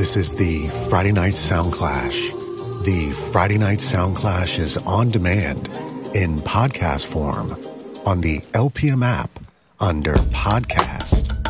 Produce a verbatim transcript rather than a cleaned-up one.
This is the Friday Night Sound Clash. The Friday Night Sound Clash is on demand in podcast form on the L P M app under podcast.